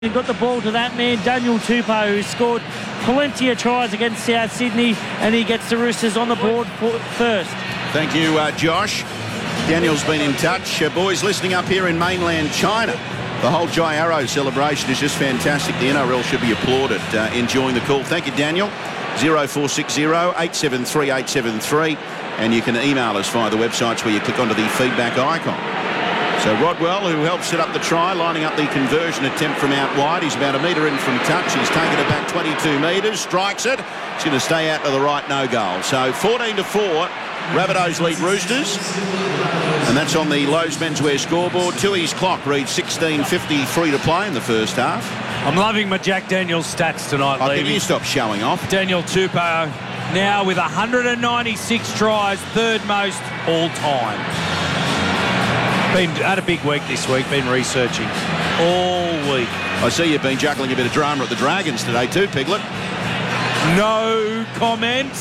He got the ball to that man, Daniel Tupou, who scored plenty of tries against South Sydney, and he gets the Roosters on the board first. Thank you, Josh. Daniel's been in touch. Boys listening up here in mainland China, the whole Jai Arrow celebration is just fantastic. The NRL should be applauded. Enjoying the call. Thank you, Daniel. 0460 873 873. And you can email us via the websites where you click onto the feedback icon. So Rodwell, who helped set up the try, lining up the conversion attempt from out wide. He's about a metre in from touch. He's taken it back 22 metres, strikes it. It's going to stay out to the right, no goal. So 14-4, Rabbitohs lead Roosters. And that's on the Lowe's Menswear scoreboard. Tui's clock reads 16:53 to play in the first half. I'm loving my Jack Daniels stats tonight, I Levy. think you stop showing off. Daniel Tupou now with 196 tries, third most all time. Had a big week this week, been researching all week. I see you've been juggling a bit of drama at the Dragons today too, Piglet. No comment.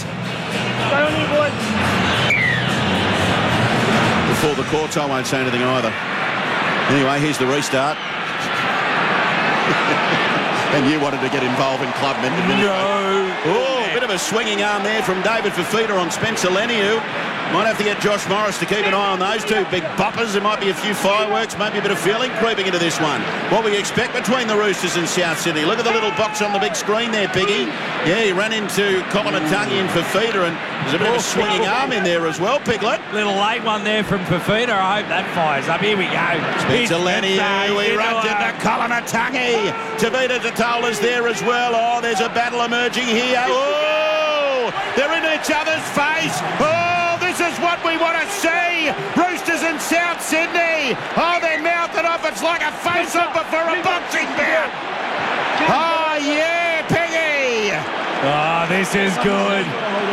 Before the courts, I won't say anything either. Anyway, here's the restart. And you wanted to get involved in club men. No. Oh, a bit of a swinging arm there from David Fifita on Spencer Leniu. Might have to get Josh Morris to keep an eye on those two big boppers. There might be a few fireworks, maybe a bit of feeling creeping into this one. What we expect between the Roosters and South Sydney. Look at the little box on the big screen there, Piggy. Yeah, he ran into Koloamatangi and Fifita, and there's a bit of a swinging arm in there as well, Piglet. Little late one there from Fifita. I hope that fires up. Here we go. Spencer Leniu, he runs into Koloamatangi. Tavita Tatola's there as well. Oh, there's a battle emerging here. Oh, they're in each other's face. Oh, this is what we want to see. Roosters and South Sydney. Oh, they're mouthing off. It's like a face-off before a boxing bout. Oh, yeah, Peggy. Oh, this is good.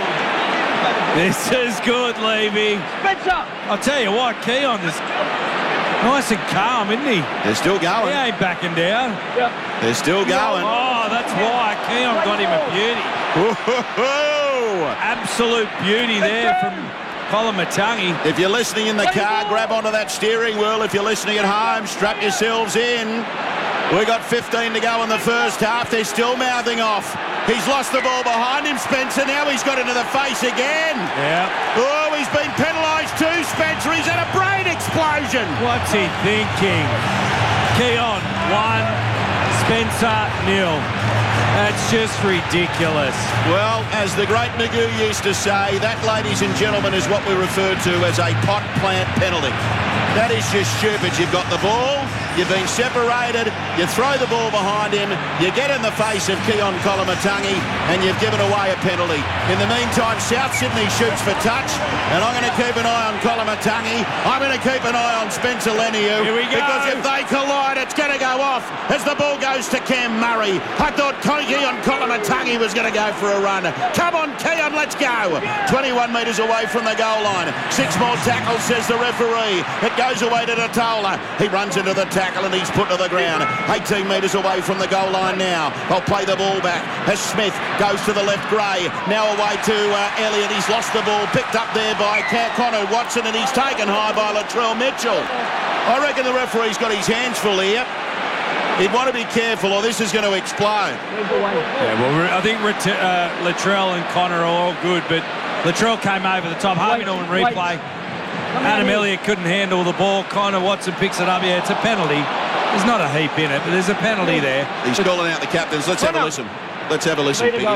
This is good, Levy. I'll tell you what, Keon is nice and calm, isn't he? They're still going. He ain't backing down. Yep. They're still going. Oh, that's why Keon got him a beauty. Absolute beauty there from Koloamatangi. If you're listening in the car, grab onto that steering wheel. If you're listening at home, strap yourselves in. We got 15 to go in the first half. They're still mouthing off. He's lost the ball behind him, Spencer. Now he's got into the face again. Yeah. Oh, he's been penalised too, Spencer. He's had a brain explosion. What's he thinking? Keon 1, Spencer 0. That's just ridiculous. Well, as the great Magoo used to say, that, ladies and gentlemen, is what we refer to as a pot plant penalty. That is just stupid. You've got the ball, you've been separated, you throw the ball behind him, you get in the face of Keon Koloamatangi, and you've given away a penalty. In the meantime, South Sydney shoots for touch, and I'm going to keep an eye on Koloamatangi. I'm going to keep an eye on Spencer Leniu. Here we go. Because if they collide, it's going to go off as the ball goes to Cam Murray. I thought Keon Koloamatangi was going to go for a run. Come on, Keon, let's go. 21 metres away from the goal line. 6 more tackles, says the referee. It goes away to Tatola. He runs into the tackle and he's put to the ground. 18 metres away from the goal line now. They'll play the ball back as Smith goes to the left. Gray now away to Elliott. He's lost the ball, picked up there by Connor Watson, and he's taken high by Latrell Mitchell. I reckon the referee's got his hands full here. He'd want to be careful or this is going to explode. Yeah, well, I think Latrell and Connor are all good, but Latrell came over the top. Harvey Norman replay. Adam Elliott couldn't handle the ball. Connor Watson picks it up. Yeah, it's a penalty. There's not a heap in it, but there's a penalty there. He's calling out the captains. Let's have a listen. Let's have a listen, Piggy.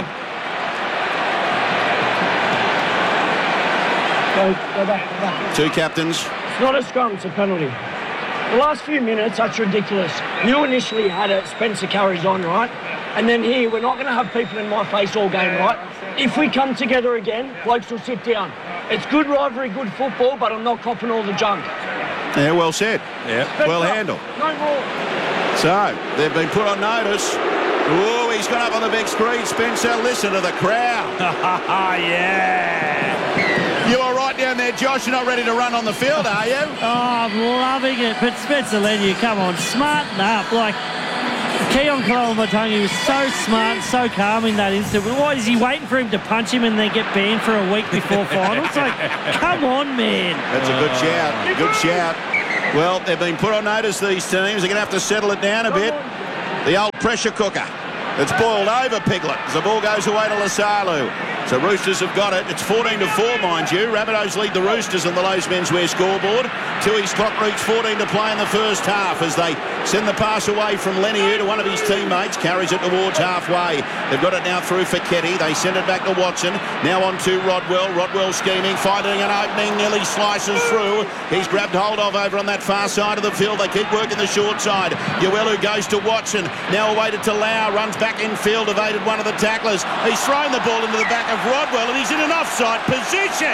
Go back. Two captains. It's not a scrum, it's a penalty. The last few minutes, that's ridiculous. You initially had it, Spencer carries on, right? And then here, we're not going to have people in my face all game, right? If we come together again, blokes will sit down. It's good rivalry, good football, but I'm not copping all the junk. Yeah, well said. Yeah, well handled. No more. So, they've been put on notice. Oh, he's gone up on the big screen, Spencer. Listen to the crowd. Yeah. You all right down there, Josh? You're not ready to run on the field, are you? Oh, I'm loving it. But Spencer Leniu, come on, smarten up. Like, Keon Koloamatangi was so smart and so calm in that instant. Why is he waiting for him to punch him and then get banned for a week before finals? Like, come on, man. That's a good shout. Good shout. Well, they've been put on notice, these teams. They're going to have to settle it down a bit. The old pressure cooker. It's boiled over Piglet as the ball goes away to Lasalu. So Roosters have got it. It's 14-4, mind you. Rabbitohs lead the Roosters on the Lowe's menswear scoreboard. Tui's clock reached 14 to play in the first half as they send the pass away from Leniu to one of his teammates. Carries it towards halfway. They've got it now through for Ketty. They send it back to Watson. Now on to Rodwell. Rodwell scheming, finding an opening. Nearly slices through. He's grabbed hold of over on that far side of the field. They keep working the short side. Uelu goes to Watson. Now away to Talau. Runs back in field. Evaded one of the tacklers. He's thrown the ball into the back of Rodwell and he's in an offside position.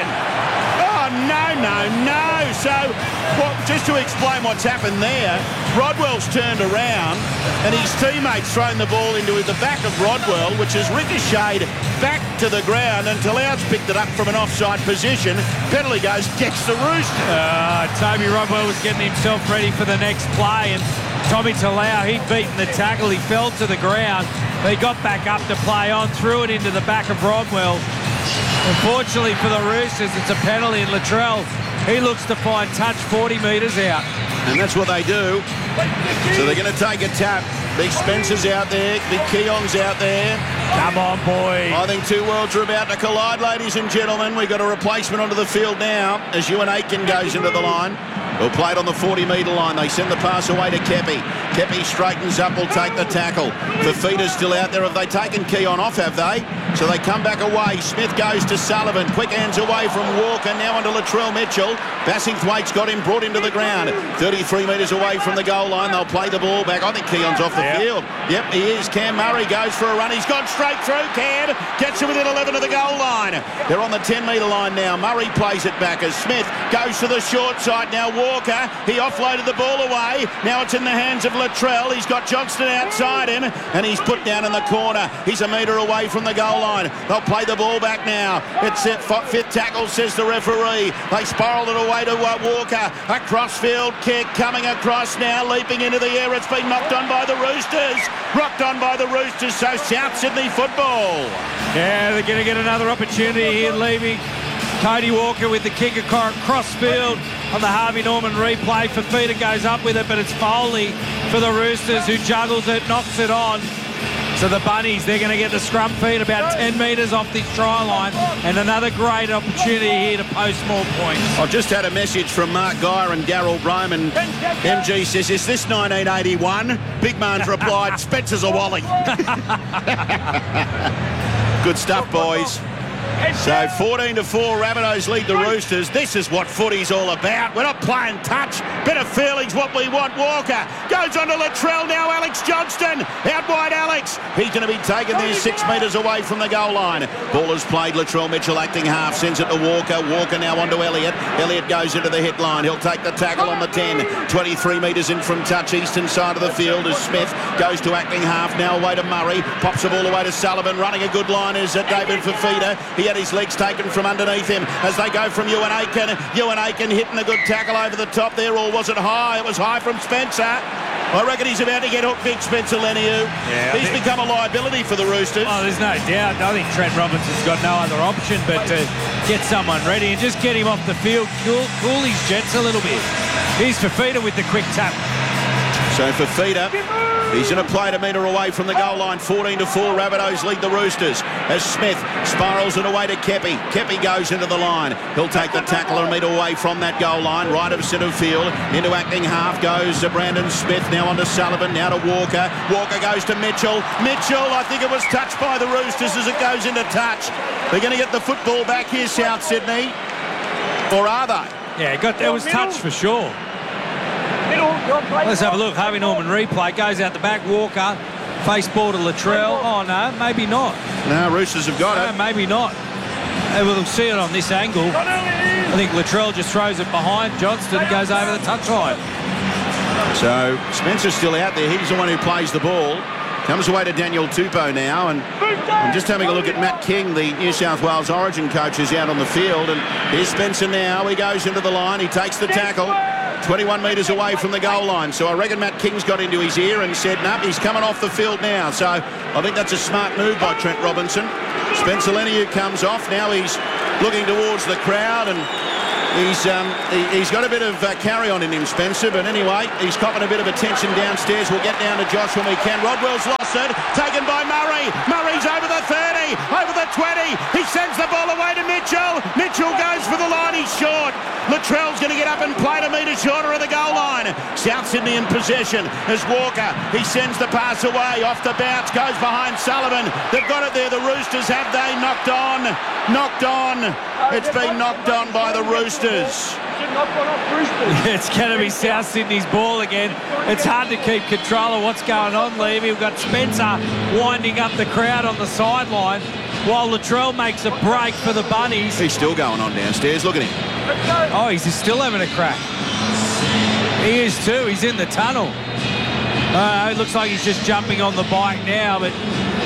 Oh, no. So, just to explain what's happened there, Rodwell's turned around and his teammate's thrown the ball into the back of Rodwell, which has ricocheted back to the ground, and Talau's picked it up from an offside position. Penalty goes, gets the Rooster. Toby Rodwell was getting himself ready for the next play, and Tommy Talau, he'd beaten the tackle. He fell to the ground. He got back up to play on, threw it into the back of Rodwell. Unfortunately for the Roosters, it's a penalty, and Latrell, he looks to find touch 40 metres out. And that's what they do. So they're going to take a tap. Big Spencer's out there. Big Keon's out there. Come on, boy. I think two worlds are about to collide, ladies and gentlemen. We've got a replacement onto the field now as Ewan Aitken goes into the line. He'll play it on the 40-metre line. They send the pass away to Kepi. Kepi straightens up, will take the tackle. Fafita's still out there. Have they taken Keon off, have they? So they come back away. Smith goes to Sullivan. Quick hands away from Walker. Now onto Latrell Mitchell. Bassingthwaite's got him, brought him to the ground. 33 metres away from the goal line. They'll play the ball back. I think Keon's off the field. Yep, he is. Cam Murray goes for a run. He's gone straight through. Cam gets it within 11 of the goal line. They're on the 10-metre line now. Murray plays it back as Smith goes to the short side. Now Walker, he offloaded the ball away. Now it's in the hands of Latrell. He's got Johnston outside him, and he's put down in the corner. He's a metre away from the goal line. They'll play the ball back now. It's fifth tackle, says the referee. They spiral it away to Walker. A crossfield kick coming across now, leaping into the air. It's been knocked on by the Roosters. Rocked on by the Roosters, so South Sydney football. Yeah, they're going to get another opportunity here, leaving. Cody Walker with the kick across field on the Harvey Norman replay. Fafita goes up with it, but it's Foley for the Roosters who juggles it, knocks it on. So the Bunnies, they're going to get the scrum feed about 10 metres off the try line, and another great opportunity here to post more points. I've just had a message from Mark Geyer and Darryl Broman. MG says, is this 1981? Big Man's replied, Spencer's a Wally. Good stuff, boys. So 14-4, Rabbitohs lead the Roosters. This is what footy's all about. We're not playing touch. Better feelings what we want. Walker goes on to Latrell. Now Alex Johnston. Out wide Alex. He's going to be taken there 6 metres away from the goal line. Ball is played. Latrell Mitchell acting half. Sends it to Walker. Walker now on to Elliott. Elliott goes into the hit line. He'll take the tackle on the 10. 23 metres in from touch. Eastern side of the field as Smith goes to acting half. Now away to Murray. Pops the ball away to Sullivan. Running a good line is David Fafita. He had his legs taken from underneath him as they go from Ewan Aitken. Ewan Aitken hitting a good tackle over the top there, or was it high? It was high from Spencer. I reckon he's about to get hooked, big Spencer Leniu. Yeah, he's become a liability for the Roosters. Oh, there's no doubt. I think Trent Robinson's got no other option but to get someone ready and just get him off the field, cool his jets a little bit. Here's Fafita with the quick tap. So Fafita, he's in a play a metre away from the goal line. 14-4, Rabbitohs lead the Roosters as Smith spirals it away to Kepi. Kepi goes into the line. He'll take the tackle a metre away from that goal line. Right of centre field. Into acting half goes Brandon Smith. Now on to Sullivan. Now to Walker. Walker goes to Mitchell. Mitchell, I think it was touched by the Roosters as it goes into touch. They're going to get the football back here, South Sydney. Or are they? Yeah, it was touched for sure. Let's have a look. Harvey Norman replay. Goes out the back. Walker. Face ball to Latrell. Oh, no, maybe not. No, Roosters have got it. Maybe not. We'll see it on this angle. I think Latrell just throws it behind Johnston and goes over the touchline. So Spencer's still out there. He's the one who plays the ball. Comes away to Daniel Tupou now. And I'm just having a look at Matt King, the New South Wales Origin coach, who's out on the field. And here's Spencer now. He goes into the line. He takes the tackle. 21 metres away from the goal line. So I reckon Matt King's got into his ear and said, no, he's coming off the field now. So I think that's a smart move by Trent Robinson. Spencer Leniu comes off. Now he's looking towards the crowd and He's got a bit of carry-on in him, Spencer, but anyway, he's copping a bit of attention downstairs. We'll get down to Josh when we can. Rodwell's lost it, taken by Murray. Murray's over the 30, over the 20. He sends the ball away to Mitchell. Mitchell goes for the line, he's short. Latrell's going to get up and play to metre shorter of the goal line. South Sydney in possession as Walker. He sends the pass away, off the bounce, goes behind Sullivan. They've got it there, the Roosters, have they? Knocked on. Knocked on. It's been knocked on by the Roosters. It's going to be South Sydney's ball again. It's hard to keep control of what's going on, Levy. We've got Spencer winding up the crowd on the sideline while Latrell makes a break for the Bunnies. He's still going on downstairs. Look at him. Oh, he's still having a crack. He is too. He's in the tunnel. It looks like he's just jumping on the bike now, but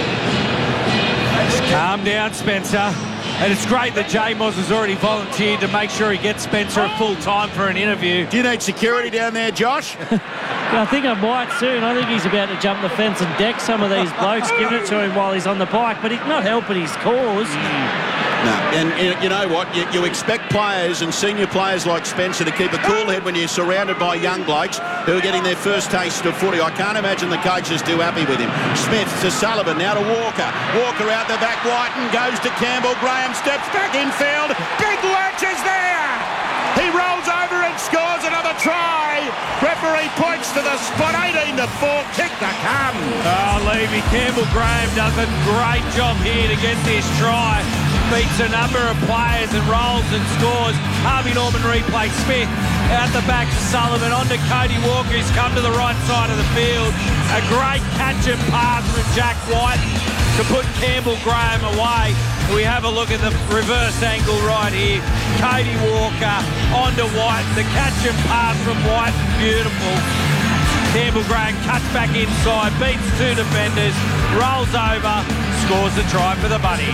just calm down, Spencer. And it's great that Jay Moss has already volunteered to make sure he gets Spencer at full time for an interview. Do you need security down there, Josh? I think I might soon. I think he's about to jump the fence and deck some of these blokes, giving it to him while he's on the bike, but he's not helping his cause. No, and you know what? You expect players and senior players like Spencer to keep a cool head when you're surrounded by young blokes who are getting their first taste of footy. I can't imagine the coach is too happy with him. Smith to Sullivan, now to Walker. Walker out the back, Whiten goes to Campbell. Graham steps back infield. Big Lurch is there! He rolls over and scores another try. Referee points to the spot. 18-4. Kick to come. Oh, Levy, Campbell Graham does a great job here to get this try. Beats a number of players and rolls and scores. Harvey Norman replay. Smith out the back to Sullivan. On to Cody Walker, who's come to the right side of the field. A great catch and pass from Jack White to put Campbell Graham away. We have a look at the reverse angle right here. Cody Walker onto White. The catch and pass from White, beautiful. Campbell Graham cuts back inside, beats two defenders, rolls over, scores the try for the Bunnies.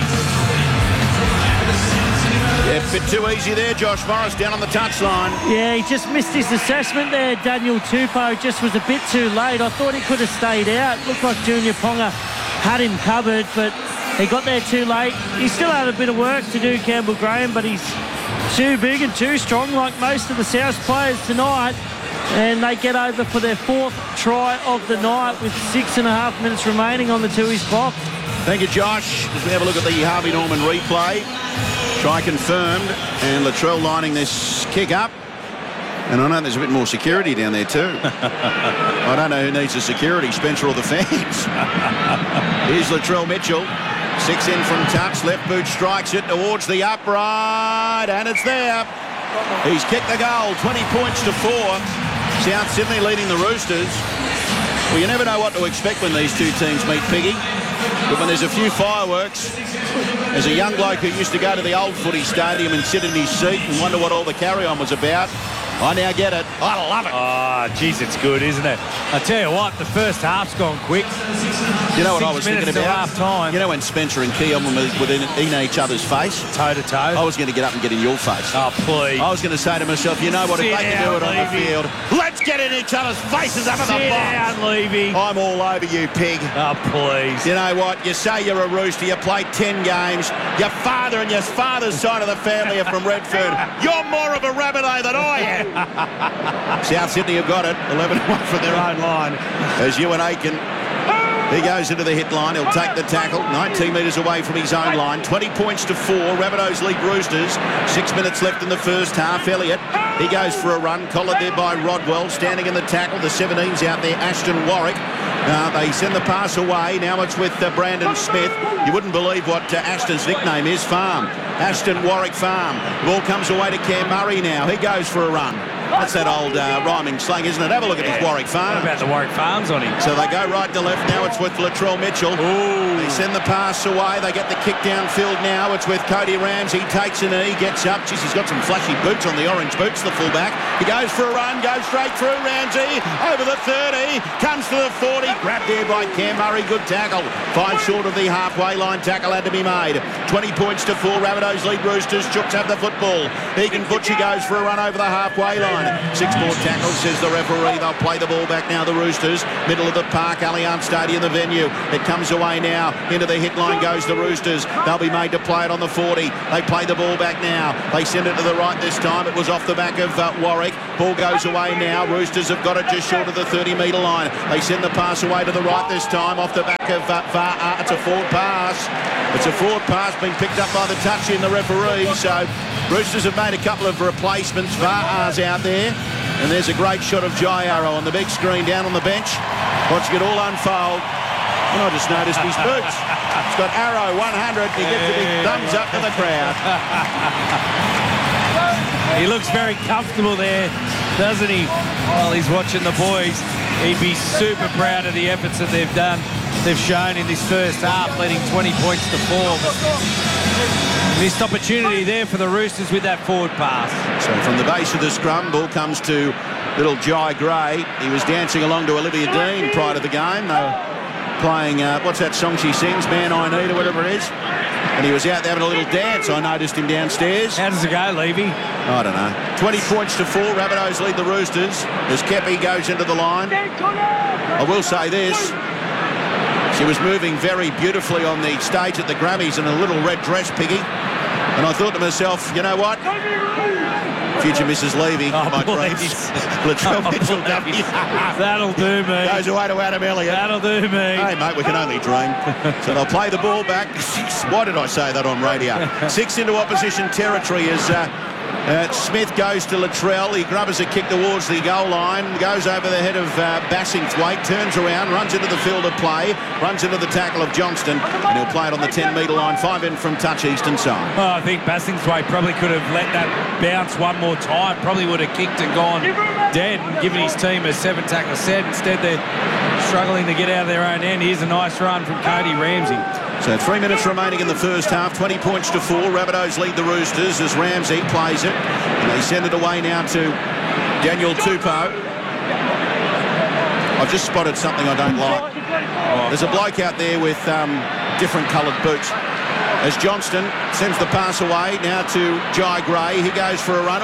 Yeah, a bit too easy there, Josh Morris, down on the touchline. Yeah, he just missed his assessment there. Daniel Tupou just was a bit too late. I thought he could have stayed out. Looked like Junior Ponga had him covered, but he got there too late. He still had a bit of work to do, Campbell Graham, but he's too big and too strong like most of the South players tonight. And they get over for their fourth try of the night with 6.5 minutes remaining on the Tooheys clock. Thank you, Josh. As we have a look at the Harvey Norman replay. Try confirmed, and Latrell lining this kick up. And I know there's a bit more security down there too. I don't know who needs the security, Spencer or the fans. Here's Latrell Mitchell. 6 in from touch. Left boot strikes it towards the upright, and it's there. He's kicked the goal. 20 points to 4. South Sydney leading the Roosters. Well, you never know what to expect when these two teams meet, Piggy. But when there's a few fireworks, as a young bloke who used to go to the old footy stadium and sit in his seat and wonder what all the carry-on was about, I now get it. I love it. Oh, geez, it's good, isn't it? I tell you what, the first half's gone quick. You know what I was thinking about? Half time. You know when Spencer and Keon were in each other's face? Toe to toe. I was going to get up and get in your face. Oh, please. I was going to say to myself, you know what, if they can do it on the field, let's get in each other's faces up in the box. Sit down, Levy. I'm all over you, pig. Oh, please. You know what? You say you're a Rooster. You played 10 games. Your father and your father's side of the family are from Redfern. You're more of a Rabbitoh than I am. South Sydney have got it. 11-1 from their own line. As Ewan Aiken, he goes into the hit line. He'll take the tackle. 19 metres away from his own line. 20 points to 4. Rabbitohs lead Roosters. 6 minutes left in the first half. Elliott, he goes for a run. Collared there by Rodwell. Standing in the tackle. The 17's out there. Ashton Warwick. They send the pass away. Now it's with Brandon Smith. You wouldn't believe what Ashton's nickname is. Farm. Ashton Warwick Farm. The ball comes away to Cam Murray now. He goes for a run. That's that old rhyming slang, isn't it? Have a look at his Warwick Farm. What about the Warwick Farms on him? So they go right to left. Now it's with Latrell Mitchell. Ooh. They send the pass away. They get the kick downfield now. It's with Cody Ramsey. Takes a knee, gets up. Jeez, he's got some flashy boots on, the orange boots, the fullback. He goes for a run, goes straight through Ramsey. Over the 30, comes to the 40. Grabbed there by Cam Murray. Good tackle. 5 short of the halfway line. Tackle had to be made. 20 points to 4. Rabbitohs lead Roosters. Chooks have the football. Egan Butchie goes for a run over the halfway line. line. 6 more tackles, says the referee. They'll play the ball back now, the Roosters. Middle of the park, Allianz Stadium, the venue. It comes away now. Into the hit line goes the Roosters. They'll be made to play it on the 40. They play the ball back now. They send it to the right this time. It was off the back of Warwick. Ball goes away now. Roosters have got it just short of the 30-metre line. They send the pass away to the right this time, off the back of Va'a. It's a forward pass. It's a forward pass being picked up by the touch in the referee. So Roosters have made a couple of replacements. Va'a's out there. And there's a great shot of Jai Arrow on the big screen down on the bench. Watching it all unfold. And I just noticed his boots. It's got Arrow 100. He gets a big thumbs up to the crowd. He looks very comfortable there, doesn't he? While he's watching the boys, he'd be super proud of the efforts that they've shown in this first half, leading 20 points to 4. Missed opportunity there for the Roosters with that forward pass. So from the base of the scrum, ball comes to little Jai Gray. He was dancing along to Olivia Dean prior to the game. They were playing, what's that song she sings, Man I Need, or whatever it is. And he was out there having a little dance. I noticed him downstairs. How does it go, Levy? I don't know. 20 points to 4. Rabbitohs lead the Roosters as Kepi goes into the line. I will say this. She was moving very beautifully on the stage at the Grammys in a little red dress, Piggy. And I thought to myself, you know what? Future Mrs. Levy, my dreams. Latrell Mitchell W. That'll do me. Goes away to Adam Elliott. That'll do me. Hey, mate, we can only dream. So they'll play the ball back. Why did I say that on radio? 6 into opposition territory as Smith goes to Latrell. He grubs a kick towards the goal line, goes over the head of Bassingthwaite, turns around, runs into the field of play, runs into the tackle of Johnston, and he'll play it on the 10-metre line. 5 in from touch, eastern side. Oh, I think Bassingthwaite probably could have let that bounce one more time. Probably would have kicked and gone dead and given his team a 7-tackle set. Instead, they're struggling to get out of their own end. Here's a nice run from Cody Ramsey. So 3 minutes remaining in the first half, 20 points to 4. Rabbitohs lead the Roosters as Ramsey plays it. And they send it away now to Daniel Tupou. I've just spotted something I don't like. There's a bloke out there with different coloured boots. As Johnston sends the pass away now to Jai Gray. He goes for a run.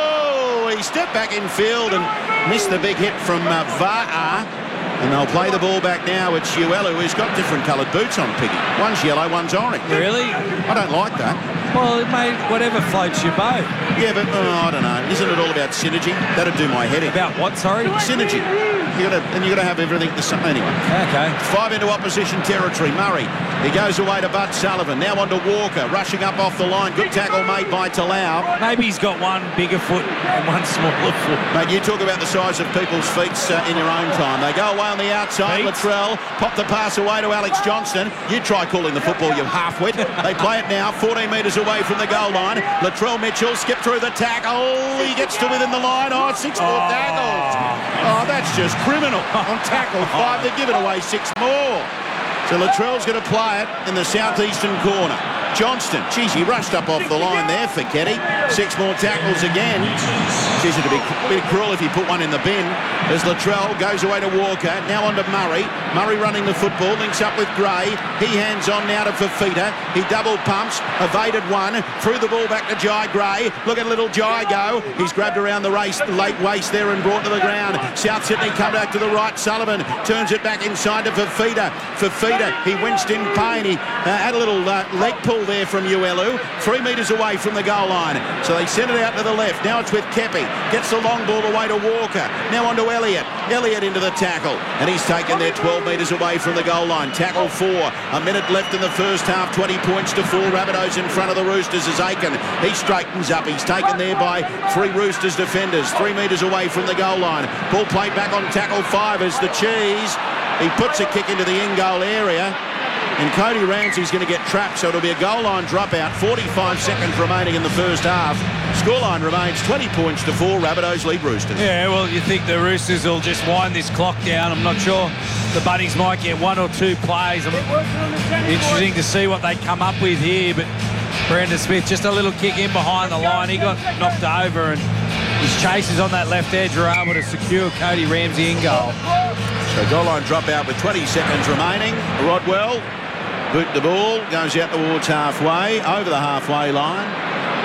Oh, he stepped back in field and missed the big hit from Va'a. And they'll play the ball back now. It's Uelu, who's got different coloured boots on, Piggy. One's yellow, one's orange. Really? I don't like that. Well, mate, whatever floats your boat. Yeah, but I don't know. Isn't it all about synergy? That'd do my head in. About what, sorry? Synergy. You got to have everything the same. Anyway. Okay. 5 into opposition territory. Murray. He goes away to Bud Sullivan. Now on to Walker. Rushing up off the line. Good tackle made by Talau. Maybe he's got one bigger foot and one smaller foot. Mate, you talk about the size of people's feet in your own time. They go away on the outside. Latrell pop the pass away to Alex Johnston. You try calling the football, you half-wit. They play it now 14 metres away from the goal line. Latrell Mitchell skip through the tackle. He gets to within the line. 6 more tackles. Oh, that's just criminal. On tackle 5, they've given away 6 more. So Latrell's going to play it in the southeastern corner. Johnston, geez, he rushed up off the line there for Ketty. 6 more tackles again. Geez, it'd be a bit cruel if he put one in the bin. As Latrell goes away to Walker, now on to Murray. Murray running the football, links up with Gray. He hands on now to Fafita. He double pumps, evaded one, threw the ball back to Jai Gray. Look at little Jai go. He's grabbed around the late waist there and brought to the ground. South Sydney come back to the right. Sullivan turns it back inside to Fafita. Fafita, he winched in pain. He had a little leg pull there from Uelu. 3 metres away from the goal line. So they send it out to the left. Now it's with Kepi. Gets the long ball away to Walker. Now on to Elliott. Elliott into the tackle. And he's taken there 12 metres away from the goal line. Tackle 4. A minute left in the first half. 20 points to 4. Rabbitohs in front of the Roosters as Aiken. He straightens up. He's taken there by 3 Roosters defenders. 3 metres away from the goal line. Ball played back on tackle 5 as the Cheese. He puts a kick into the in-goal area. And Cody Ramsey's going to get trapped, so it'll be a goal line dropout. 45 seconds remaining in the first half. Scoreline remains 20 points to 4. Rabbitohs lead Roosters. Yeah, well, you think the Roosters will just wind this clock down. I'm not sure the Bunnies might get 1 or 2 plays. Interesting to see what they come up with here, but Brandon Smith, just a little kick in behind the line. He got knocked over, and his chasers on that left edge are able to secure Cody Ramsey in goal. So goal line dropout with 20 seconds remaining. Rodwell boot the ball, goes out towards halfway, over the halfway line.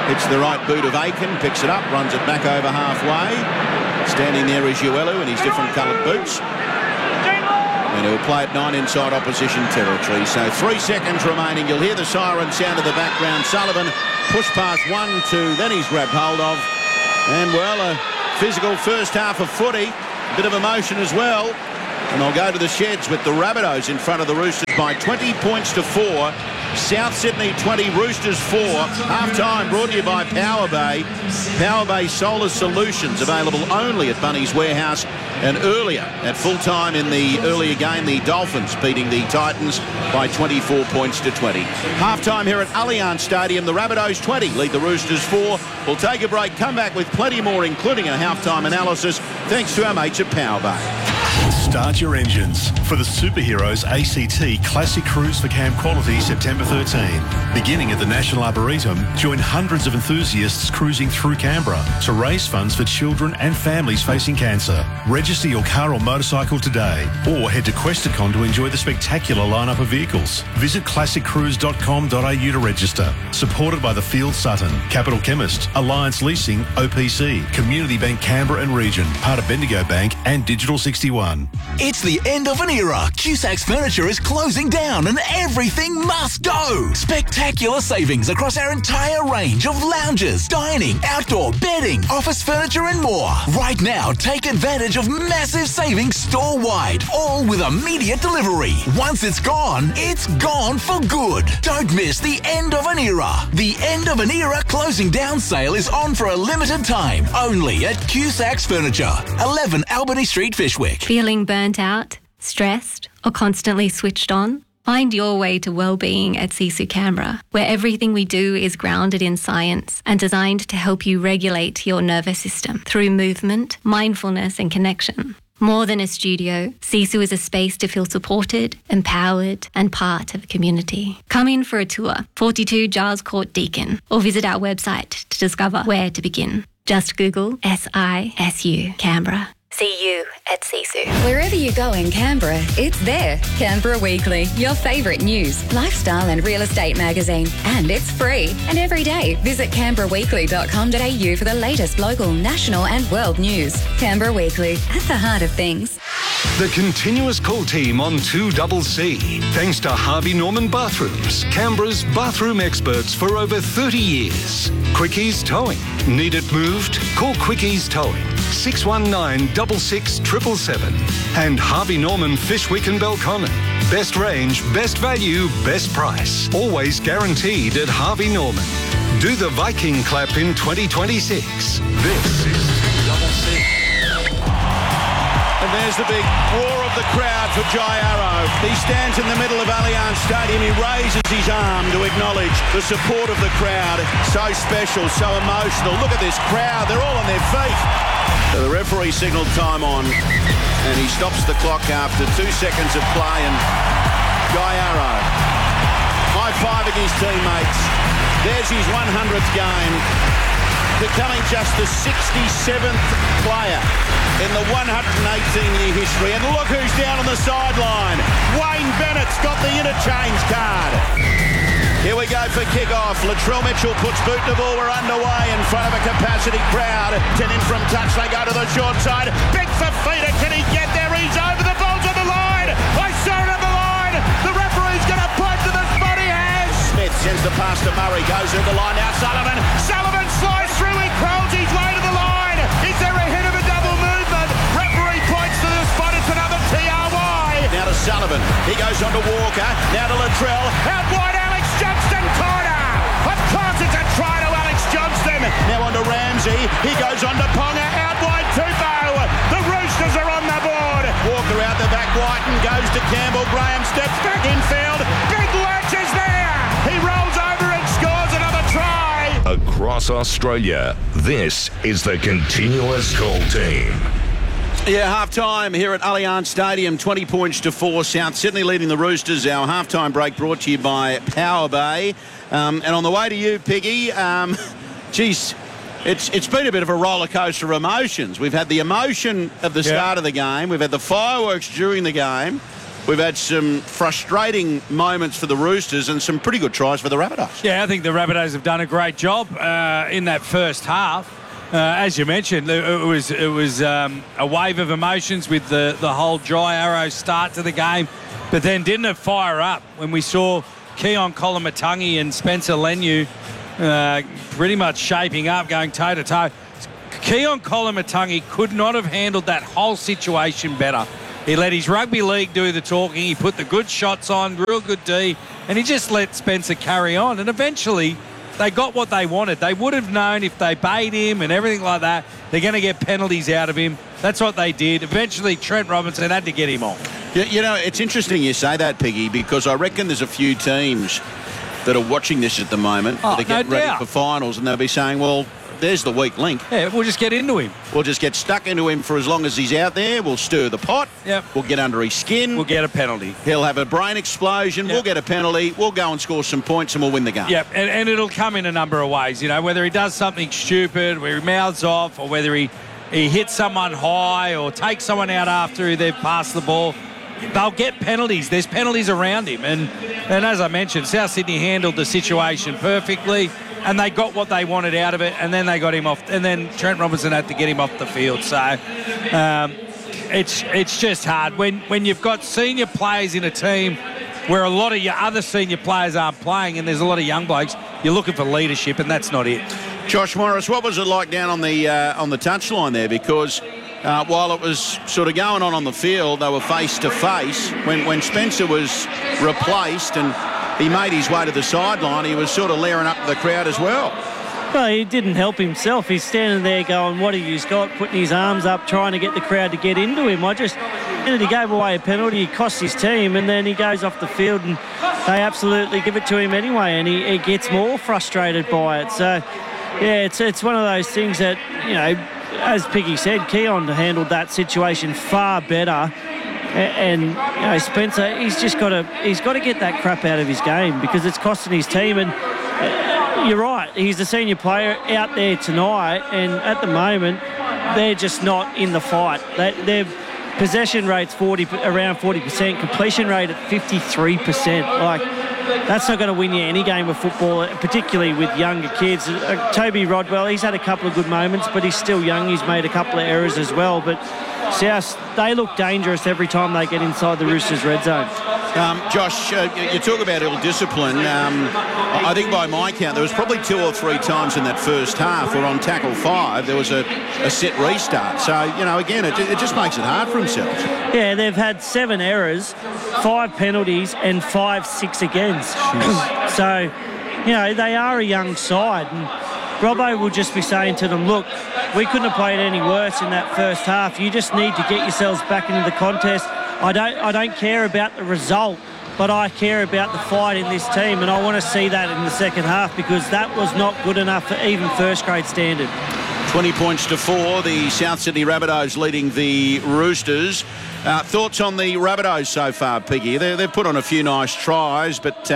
Hits the right boot of Aiken, picks it up, runs it back over halfway. Standing there is Uelu in his different coloured boots. And he'll play at 9 inside opposition territory. So 3 seconds remaining. You'll hear the siren sound in the background. Sullivan push past 1-2. Then he's grabbed hold of. And, well, a physical first half of footy. A bit of emotion as well. And they'll go to the sheds with the Rabbitohs in front of the Roosters by 20 points to 4. South Sydney 20, Roosters 4. Half-time brought to you by Power Bay. Power Bay Solar Solutions, available only at Bunnings Warehouse. And earlier, at full-time in the earlier game, the Dolphins beating the Titans by 24 points to 20. Half-time here at Allianz Stadium. The Rabbitohs 20 lead the Roosters 4. We'll take a break, come back with plenty more, including a half-time analysis, thanks to our mates at Power Bay. Start your engines for the Superheroes ACT Classic Cruise for Camp Quality September 13. Beginning at the National Arboretum, join hundreds of enthusiasts cruising through Canberra to raise funds for children and families facing cancer. Register your car or motorcycle today or head to Questacon to enjoy the spectacular lineup of vehicles. Visit classiccruise.com.au to register. Supported by the Field Sutton, Capital Chemist, Alliance Leasing, OPC, Community Bank Canberra and Region, part of Bendigo Bank and Digital 61. It's the end of an era. Cusac's Furniture is closing down and everything must go. Spectacular savings across our entire range of lounges, dining, outdoor, bedding, office furniture and more. Right now, take advantage of massive savings store-wide, all with immediate delivery. Once it's gone for good. Don't miss the end of an era. The end of an era closing down sale is on for a limited time, only at Cusac's Furniture, 11 Albany Street, Fishwick. Feeling burnt out, stressed, or constantly switched on? Find your way to well-being at Sisu Canberra, where everything we do is grounded in science and designed to help you regulate your nervous system through movement, mindfulness and connection. More than a studio, Sisu is a space to feel supported, empowered and part of a community. Come in for a tour, 42 Giles Court, Deakin, or visit our website to discover where to begin. Just Google SISU Canberra. See you at Sisu. Wherever you go in Canberra, it's there. Canberra Weekly, your favourite news, lifestyle and real estate magazine. And it's free. And every day, visit canberraweekly.com.au for the latest local, national and world news. Canberra Weekly, at the heart of things. The continuous call team on 2CC. Thanks to Harvey Norman Bathrooms, Canberra's bathroom experts for over 30 years. Quickies Towing. Need it moved? Call Quickies Towing. 619 66 777. And Harvey Norman Fishwick and Belconnen. Best range, best value, best price. Always guaranteed at Harvey Norman. Do the Viking clap in 2026. This is 2CC. And there's the big roar of the crowd for Jai Arrow. He stands in the middle of Allianz Stadium. He raises his arm to acknowledge the support of the crowd. So special, so emotional. Look at this crowd. They're all on their feet. So the referee signalled time on, and he stops the clock after 2 seconds of play. And Jai Arrow high-fiving his teammates. There's his 100th game, becoming just the 67th player in the 118-year history. And look who's down on the sideline. Wayne Bennett's got the interchange card. Here we go for kick-off. Latrell Mitchell puts boot to ball. We're underway in front of a capacity crowd. 10 in from touch. They go to the short side. Big for Fifita. Can he get there? He's over. The ball's on the line. I saw it on the line. The referee's going to point to the spot. He has. Smith sends the pass to Murray. Goes to the line now. Sullivan slides through. He crawls his way to the line. Is there a hit of a double movement? Referee points to the spot. It's another TRY. Now to Sullivan. He goes on to Walker. Now to Latrell. Out wide. Johnston corner. Of course it's a try to Alex Johnston. Now on to Ramsey. He goes on to Ponga. Out wide Tupou. The Roosters are on the board. Walker out the back. Whiten goes to Campbell. Graham steps back infield. Big Lurch is there. He rolls over and scores another try. Across Australia, this is the continuous call team. Yeah, half-time here at Allianz Stadium, 20 points to 4. South Sydney leading the Roosters. Our half-time break brought to you by Power Bay. And on the way to you, Piggy, geez, it's been a bit of a roller coaster of emotions. We've had the emotion of the start of the game. We've had the fireworks during the game. we've had some frustrating moments for the Roosters and some pretty good tries for the Rabbitohs. Yeah, I think the Rabbitohs have done a great job in that first half. As you mentioned, it was a wave of emotions with the whole Jai Arrow start to the game, but then didn't it fire up when we saw Keon Koloamatangi and Spencer Leniu pretty much shaping up, going toe-to-toe. Keon Koloamatangi could not have handled that whole situation better. He let his rugby league do the talking. He put the good shots on, real good D, and he just let Spencer carry on. And eventually, they got what they wanted. They would have known if they bait him and everything like that, they're going to get penalties out of him. That's what they did. Eventually, Trent Robinson had to get him off. You know, it's interesting you say that, Piggy, because I reckon there's a few teams that are watching this at the moment that are getting ready for finals, and they'll be saying, well, there's the weak link. Yeah, we'll just get into him. We'll just get stuck into him for as long as he's out there. We'll stir the pot. Yep. We'll get under his skin. We'll get a penalty. He'll have a brain explosion. Yep. We'll get a penalty. We'll go and score some points and we'll win the game. Yep, and it'll come in a number of ways, you know, whether he does something stupid, where he mouths off, or whether he hits someone high or takes someone out after they've passed the ball. They'll get penalties. There's penalties around him. And as I mentioned, South Sydney handled the situation perfectly, and they got what they wanted out of it, and then they got him off, and then Trent Robinson had to get him off the field. So it's just hard. When you've got senior players in a team where a lot of your other senior players aren't playing and there's a lot of young blokes, you're looking for leadership, and that's not it. Josh Morris, what was it like down on the touchline there? Because while it was sort of going on the field, they were face to face. When Spencer was replaced and he made his way to the sideline, he was sort of leering up to the crowd as well. Well, he didn't help himself. He's standing there going, what have you got? Putting his arms up, trying to get the crowd to get into him. He gave away a penalty, he cost his team, and then he goes off the field and they absolutely give it to him anyway, and he gets more frustrated by it. So, yeah, it's one of those things that, you know, as Piggy said, Keon handled that situation far better. And you know, Spencer, he's got to get that crap out of his game because it's costing his team. And you're right, he's the senior player out there tonight, and at the moment they're just not in the fight. Their possession rate's around 40%, completion rate at 53%. Like, that's not going to win you any game of football, particularly with younger kids. Toby Rodwell, he's had a couple of good moments, but he's still young. He's made a couple of errors as well. But South, they look dangerous every time they get inside the Roosters' red zone. Josh, you talk about ill-discipline. I think by my count, there was probably 2 or 3 times in that first half where on tackle 5 there was a set restart. So, you know, again, it just makes it hard for themselves. Yeah, they've had 7 errors, 5 penalties and 5 6 against. So, you know, they are a young side. And Robbo will just be saying to them, look, we couldn't have played any worse in that first half. You just need to get yourselves back into the contest. I don't care about the result, but I care about the fight in this team, and I want to see that in the second half because that was not good enough for even first-grade standard. 20 points to 4, the South Sydney Rabbitohs leading the Roosters. Thoughts on the Rabbitohs so far, Piggy? They've put on a few nice tries, but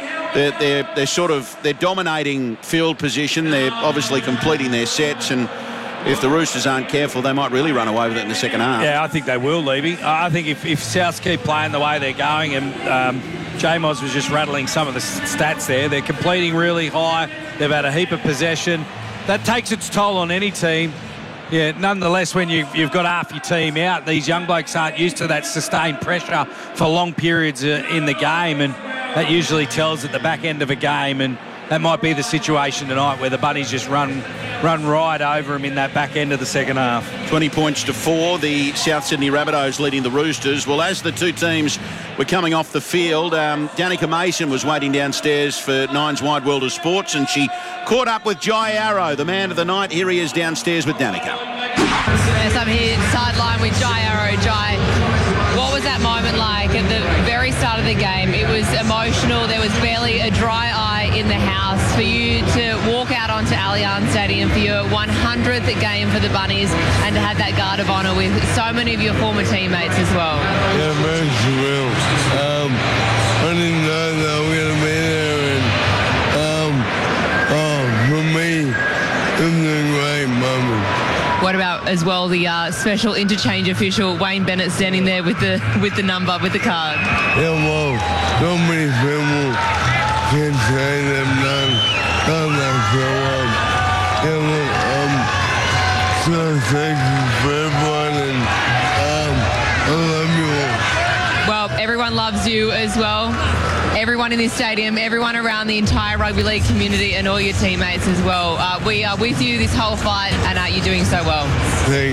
they're dominating field position. They're obviously completing their sets, and if the Roosters aren't careful, they might really run away with it in the second half. Yeah, I think they will, Levy. I think if Souths keep playing the way they're going, and J-Moz was just rattling some of the stats there, they're completing really high. They've had a heap of possession. That takes its toll on any team. Yeah, nonetheless, when you've got half your team out, these young blokes aren't used to that sustained pressure for long periods in the game, and that usually tells at the back end of a game, and that might be the situation tonight where the Bunnies just run right over them in that back end of the second half. 20 points to 4, the South Sydney Rabbitohs leading the Roosters. Well, as the two teams were coming off the field, Danica Mason was waiting downstairs for Nine's Wide World of Sports, and she caught up with Jai Arrow, the man of the night. Here he is downstairs with Danica. Yes, I'm here sideline with Jai Arrow. Jai, what was that moment like at the very start of the game? It was emotional. There was barely a dry eye in the house. For you to walk out onto Allianz Stadium for your 100th game for the Bunnies and to have that guard of honour with so many of your former teammates as well. Yeah, very surreal. I didn't know that we were going to be there, and for me, it was a great moment. What about as as well, the special interchange official, Wayne Bennett, standing there with the number, with the card. Yeah, well, so many people can say them none that so so thank you for everyone, and I love you all. Well, everyone loves you as well. Everyone in this stadium, everyone around the entire rugby league community, and all your teammates as well. We are with you this whole fight, and you're doing so well. Thank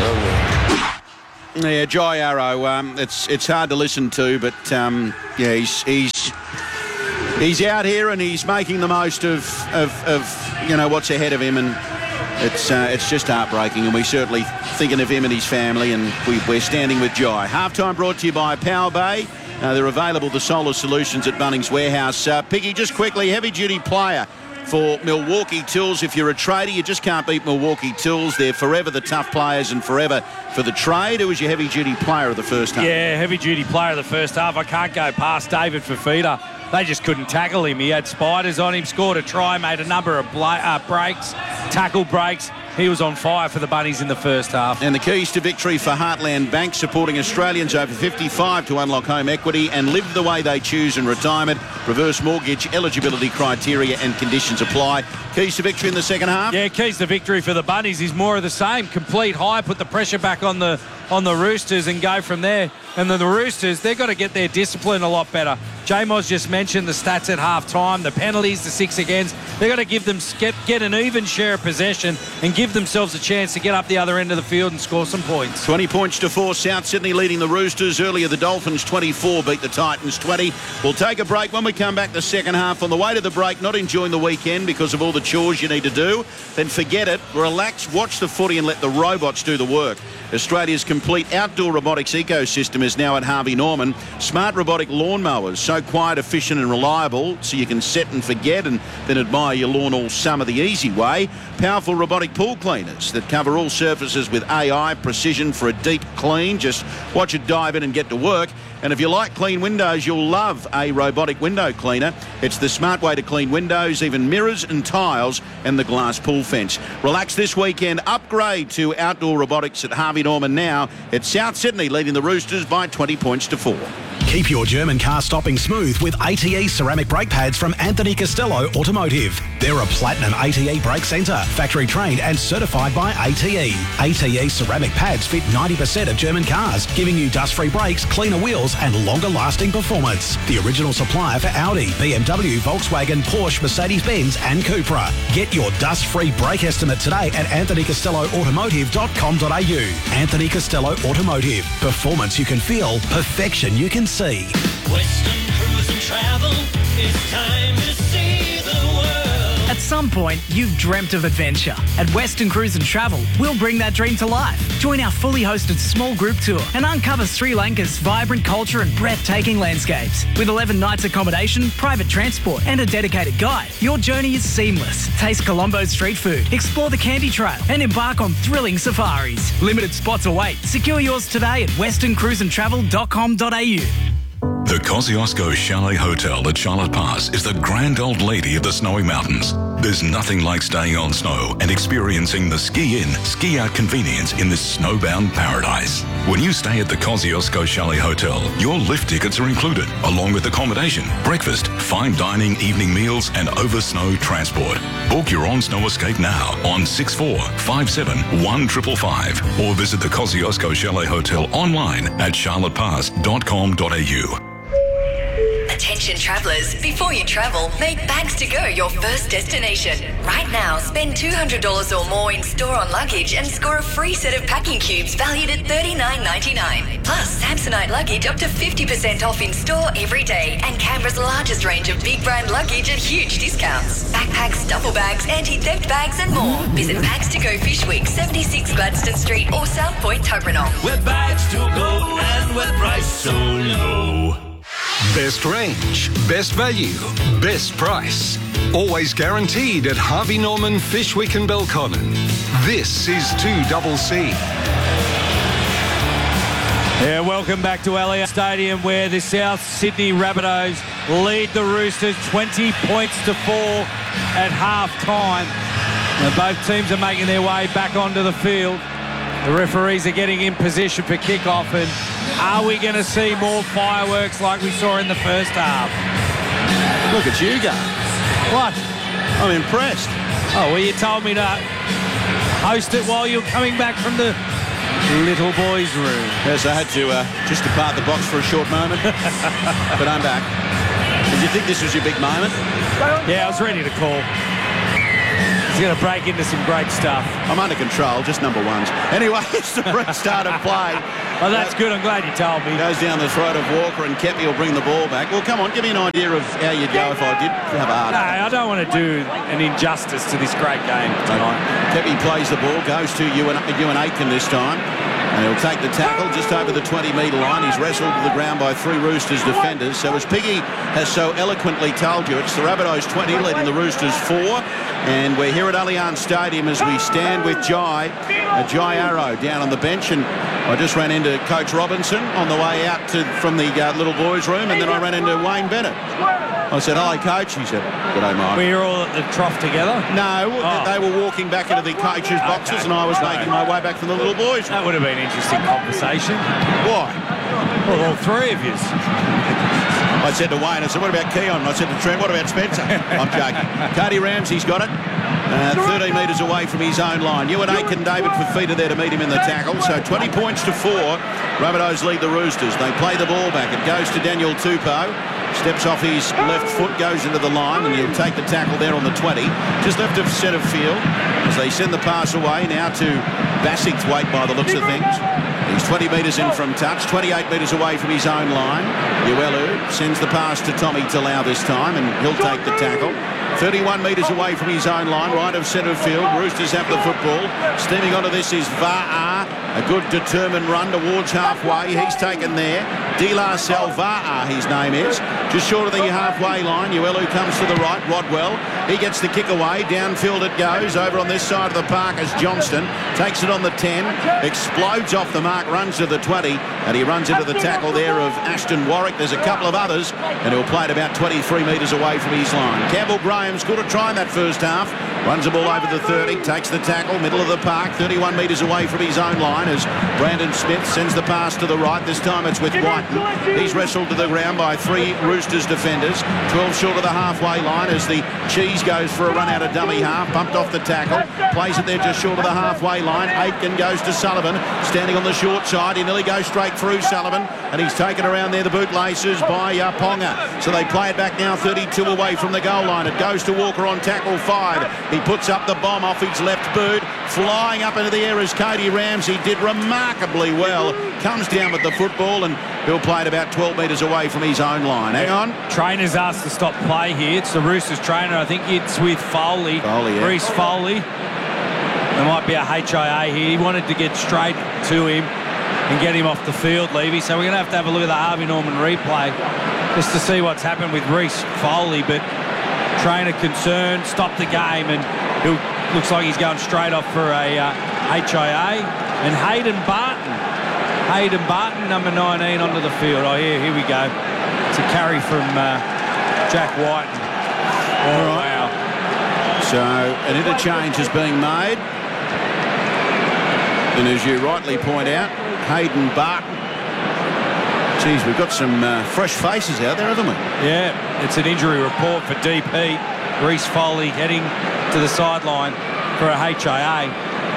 you. Yeah, Jai Arrow. It's hard to listen to, but yeah, he's out here and he's making the most of what's ahead of him, and it's just heartbreaking. And we're certainly thinking of him and his family, and we're standing with Jai. Halftime brought to you by Power Bay. They're available, the solar solutions at Bunnings Warehouse. Piggy, just quickly, heavy-duty player for Milwaukee Tools. If you're a trader, you just can't beat Milwaukee Tools. They're forever the tough players and forever for the trade. Who was your heavy-duty player of the first half? Yeah, heavy-duty player of the first half. I can't go past David Fifita. They just couldn't tackle him. He had spiders on him, scored a try, made a number of breaks, tackle breaks. He was on fire for the Bunnies in the first half. And the keys to victory for Heartland Bank, supporting Australians over 55 to unlock home equity and live the way they choose in retirement. Reverse mortgage eligibility criteria and conditions apply. Keys to victory in the second half? Yeah, keys to victory for the Bunnies is more of the same. Complete high, put the pressure back on the Roosters and go from there. And then the Roosters, they've got to get their discipline a lot better. J-Moz just mentioned the stats at half-time, the penalties, the 6 against. They've got to give them get an even share of possession and give themselves a chance to get up the other end of the field and score some points. 20 points to 4. South Sydney leading the Roosters. Earlier, the Dolphins 24 beat the Titans 20. We'll take a break. When we come back the second half, on the way to the break, not enjoying the weekend because of all the chores you need to do, then forget it. Relax, watch the footy and let the robots do the work. Australia's complete outdoor robotics ecosystem is now at Harvey Norman. Smart robotic lawnmowers, so quiet, efficient and reliable, so you can set and forget and then admire your lawn all summer the easy way. Powerful robotic pool cleaners that cover all surfaces with AI precision for a deep clean. Just watch it dive in and get to work. And if you like clean windows, you'll love a robotic window cleaner. It's the smart way to clean windows, even mirrors and tiles, and the glass pool fence. Relax this weekend. Upgrade to outdoor robotics at Harvey Norman now. It's South Sydney leading the Roosters by 20 points to 4. Keep your German car stopping smooth with ATE ceramic brake pads from Anthony Costello Automotive. They're a platinum ATE brake centre, factory trained and certified by ATE. ATE ceramic pads fit 90% of German cars, giving you dust-free brakes, cleaner wheels and longer-lasting performance. The original supplier for Audi, BMW, Volkswagen, Porsche, Mercedes-Benz and Cupra. Get your dust-free brake estimate today at anthonycostelloautomotive.com.au. Anthony Costello Automotive. Performance you can feel, perfection you can see. Western Cruise and Travel, it's time to see the world. At some point, you've dreamt of adventure. At Western Cruise and Travel, we'll bring that dream to life. Join our fully hosted small group tour and uncover Sri Lanka's vibrant culture and breathtaking landscapes. With 11 nights accommodation, private transport and a dedicated guide, your journey is seamless. Taste Colombo's street food, explore the Candy Trail and embark on thrilling safaris. Limited spots await. Secure yours today at westerncruiseandtravel.com.au. The Kosciuszko Chalet Hotel at Charlotte Pass is the grand old lady of the snowy mountains. There's nothing like staying on snow and experiencing the ski-in, ski-out convenience in this snowbound paradise. When you stay at the Kosciuszko Chalet Hotel, your lift tickets are included, along with accommodation, breakfast, fine dining, evening meals, and over-snow transport. Book your on-snow escape now on 6457-1555 or visit the Kosciuszko Chalet Hotel online at charlottepass.com.au. Attention travellers, before you travel, make Bags to Go your first destination. Right now, spend $200 or more in store-on luggage and score a free set of packing cubes valued at $39.99. Plus, Samsonite luggage up to 50% off in store every day, and Canberra's largest range of big brand luggage at huge discounts. Backpacks, duffel bags, anti-theft bags and more. Visit Bags to Go Fish Week, 76 Gladstone Street or South Point, Tuggeranong. We're Bags to Go and we're priced so low. Best range, best value, best price. Always guaranteed at Harvey Norman, Fishwick and Belconnen. This is 2CC. Yeah, welcome back to Elliott Stadium, where the South Sydney Rabbitohs lead the Roosters 20 points to 4 at half-time. Now, both teams are making their way back onto the field. The referees are getting in position for kickoff, and are we going to see more fireworks like we saw in the first half? Look at you go. What? I'm impressed. Oh, well, you told me to host it while you're coming back from the little boys' room. Yes, I had to just depart the box for a short moment, but I'm back. Did you think this was your big moment? Yeah, I was ready to call. He's going to break into some great stuff. I'm under control, just number ones. Anyway, it's the restart of play. Well, that's good. I'm glad you told me. Goes down the throat of Walker, and Kepi will bring the ball back. Well, come on, give me an idea of how you'd go if I did have a hard. No, I don't want to do an injustice to this great game tonight. Kepi plays the ball, goes to Ewan Aitken this time. And he'll take the tackle just over the 20-metre line. He's wrestled to the ground by 3 Roosters defenders. So as Piggy has so eloquently told you, it's the Rabbitohs 20 leading the Roosters 4. And we're here at Allianz Stadium as we stand with Jai Arrow down on the bench. And I just ran into Coach Robinson on the way out from the little boys' room, and then I ran into Wayne Bennett. I said, "Hello, Coach." He said, "G'day, Mike." We were all at the trough together? No, they were walking back into the coaches' boxes, and I was making my way back from the little boys' room. That would have been an interesting conversation. Why? Well, all 3 of you. I said to Wayne, I said, "What about Keon?" I said to Trent, "What about Spencer?" I'm joking. Cody Ramsey's got it. 13 metres away from his own line. Ewan Aitken, David Fafita there to meet him in the tackle. So 20 points to 4. Rabbitohs lead the Roosters. They play the ball back. It goes to Daniel Tupou. Steps off his left foot, goes into the line, and he'll take the tackle there on the 20. Just left of centre field as they send the pass away now to Bassingthwaite by the looks of things. He's 20 metres in from touch, 28 metres away from his own line. Uelu sends the pass to Tommy Talau this time, and he'll take the tackle. 31 metres away from his own line, right of centre field. Roosters have the football. Steaming onto this is Va'a. A good determined run towards halfway. He's taken there. Dilar Salva'a, his name is. Just short of the halfway line. Uelu comes to the right. Rodwell. He gets the kick away. Downfield it goes. Over on this side of the park is Johnston. Takes it on the 10. Explodes off the mark. Runs to the 20. And he runs into the tackle there of Ashton Warwick. There's a couple of others. And he'll play it about 23 metres away from his line. Campbell Graham's good at trying that first half. Runs the ball over the 30. Takes the tackle. Middle of the park. 31 metres away from his own line as Brandon Smith sends the pass to the right. This time it's with Whiten. He's wrestled to the ground by 3 Roosters defenders. 12 short of the halfway line as the Cheese goes for a run out of dummy half. Bumped off the tackle. Plays it there just short of the halfway line. Aitken goes to Sullivan. Standing on the short side. He nearly goes straight through Sullivan. And he's taken around there the bootlaces by Ponga. So they play it back now 32 away from the goal line. It goes to Walker on tackle 5. He puts up the bomb off his left boot. Flying up into the air as Cody Ramsey did remarkably well. Comes down with the football, and he'll play it about 12 metres away from his own line. Hang on. Trainer's asked to stop play here. It's the Roosters trainer. I think it's with Foley. Yeah. Reece Foley. There might be a HIA here. He wanted to get straight to him and get him off the field, Levy. So we're going to have a look at the Harvey Norman replay just to see what's happened with Reece Foley. But trainer concerned, stopped the game, and looks like he's going straight off for a HIA. And Hayden Barton, number 19, onto the field. Oh, here we go. It's a carry from Jack Whiten. Oh, wow. So an interchange is being made. And as you rightly point out, Hayden Barton. Geez, we've got some fresh faces out there, haven't we? Yeah, it's an injury report for DP. Reece Foley heading to the sideline for a HIA.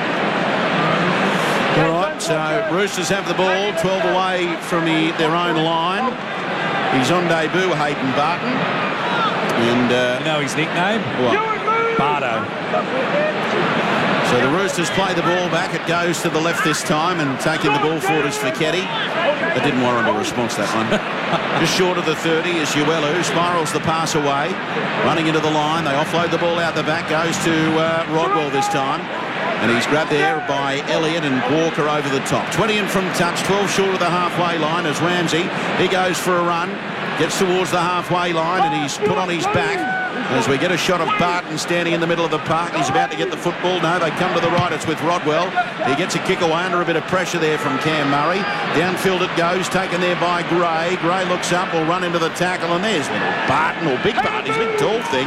All right, so Roosters have the ball, 12 away from their own line. He's on debut, Hayden Barton. And you know his nickname? What? Bardo. So the Roosters play the ball back. It goes to the left this time, and taking the ball forward is Fiketti. That didn't warrant a response, that one. Just short of the 30 is Uelu. Spirals the pass away. Running into the line. They offload the ball out the back. Goes to Rodwell this time. And he's grabbed there by Elliott and Walker over the top. 20 in from touch. 12 short of the halfway line as Ramsey. He goes for a run. Gets towards the halfway line, and he's put on his back. As we get a shot of Barton standing in the middle of the park. He's about to get the football. No, they come to the right. It's with Rodwell. He gets a kick away under a bit of pressure there from Cam Murray. Downfield it goes, taken there by Gray. Gray looks up, will run into the tackle, and there's little Barton, or Big Barton, he's a big tall thing.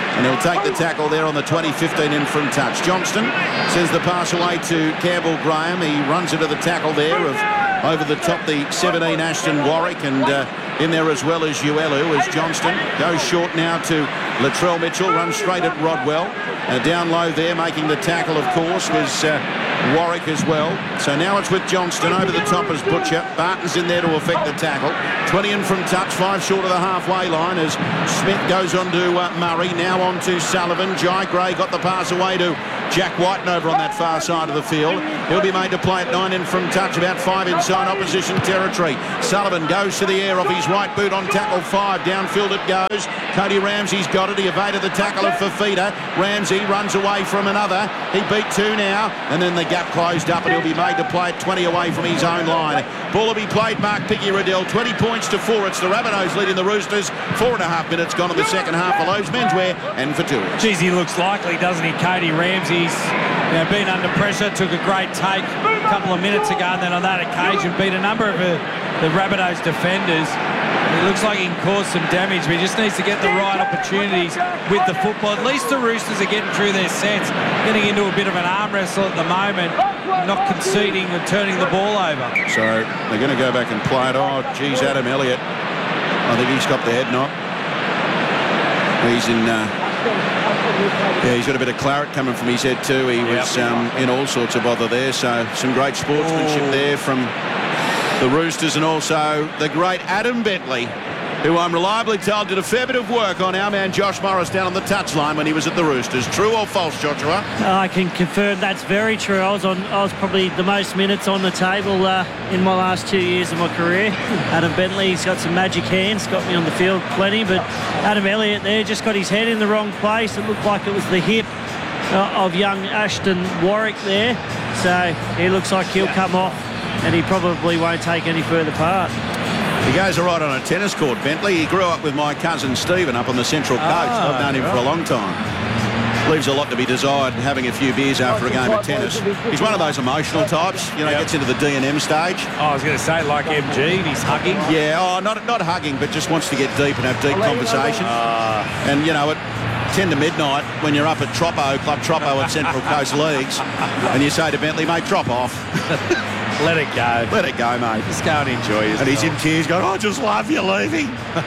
And he'll take the tackle there on the 20-15 in from touch. Johnston sends the pass away to Campbell Graham. He runs into the tackle there of over the top the 17 Ashton Warwick, and in there as well as Uelu as Johnston goes short now to Latrell Mitchell, runs straight at Rodwell. Down low there making the tackle, of course, was Warwick as well. So now it's with Johnston over the top as Butcher. Barton's in there to affect the tackle. 20 in from touch, 5 short of the halfway line as Smith goes on to Murray. Now on to Sullivan. Jai Gray got the pass away to Jack Whiten over on that far side of the field. He'll be made to play at 9 in from touch, about 5 inside opposition territory. Sullivan goes to the air off his right boot on tackle 5. Downfield it goes. Cody Ramsey's got it. He evaded the tackle of Fafita. Ramsey runs away from another. He beat 2 now, and then the gap closed up, and he'll be made to play at 20 away from his own line. Ball will be played, Mark Picky-Riddell. 20 points to 4. It's the Rabbitohs leading the Roosters. 4.5 minutes gone in the second half for Lowe's Menswear and for Tools. Geez, he looks likely, doesn't he? Cody Ramsey's been under pressure, took a great take a couple of minutes ago, and then on that occasion beat a number of the Rabbitohs defenders. It looks like he can cause some damage, but he just needs to get the right opportunities with the football. At least the Roosters are getting through their sets, getting into a bit of an arm wrestle at the moment, not conceding and turning the ball over. So they're going to go back and play it. Oh, geez, Adam Elliott. I think he's got the head knock. He's in... he's got a bit of claret coming from his head too. He was in all sorts of bother there. So some great sportsmanship there from the Roosters, and also the great Adam Bentley, who I'm reliably told did a fair bit of work on our man Josh Morris down on the touchline when he was at the Roosters. True or false, Joshua? I can confirm that's very true. I was probably the most minutes on the table in my last 2 years of my career. Adam Bentley's got some magic hands, got me on the field plenty, but Adam Elliott there just got his head in the wrong place. It looked like it was the hip of young Ashton Warwick there. So he looks like he'll come off, and he probably won't take any further part. He goes all right on a tennis court, Bentley. He grew up with my cousin Stephen up on the Central Coast. I've known him for a long time. Leaves a lot to be desired having a few beers after a game of tennis. He's one of those emotional types, gets into the D&M stage. I was going to say, like MG, he's hugging. Yeah, not hugging, but just wants to get deep and have deep conversation. And, at 10 to midnight, when you're up at Club Troppo at Central Coast Leagues, and you say to Bentley, mate, drop off. Let it go. Let it go, mate. Just go and enjoy yourself. And he's in tears going, I just love you leaving.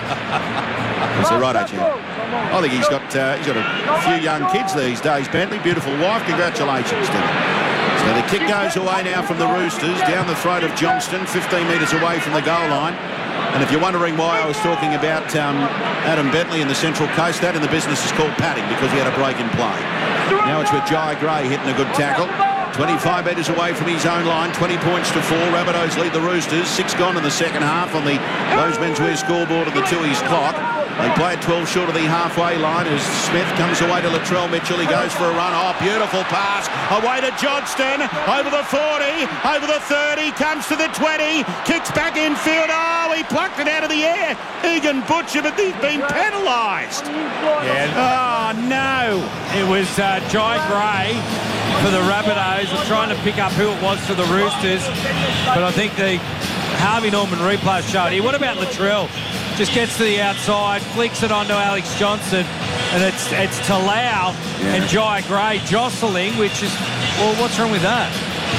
That's all right, actually. I think he's got a few young kids these days, Bentley. Beautiful wife. Congratulations to him. So the kick goes away now from the Roosters, down the throat of Johnston, 15 metres away from the goal line. And if you're wondering why I was talking about Adam Bentley in the Central Coast, that in the business is called padding, because he had a break in play. Now it's with Jai Gray hitting a good tackle. 25 metres away from his own line, 20 points to 4. Rabbitohs lead the Roosters. 6 gone in the second half on the Lowe's Menswear scoreboard of the Tooheys clock. They play it 12 short of the halfway line as Smith comes away to Latrell Mitchell. He goes for a run. Oh, beautiful pass. Away to Johnston. Over the 40. Over the 30. Comes to the 20. Kicks back infield. Oh, he plucked it out of the air. Egan Butcher, but he's been penalised. Yeah. Oh, no. It was Jai Gray for the Rabbitohs. I'm trying to pick up who it was for the Roosters, but I think the Harvey Norman replay showed here. What about Latrell? Just gets to the outside, flicks it onto Alex Johnson, and it's Talau and Jai Gray jostling, which is, well, what's wrong with that?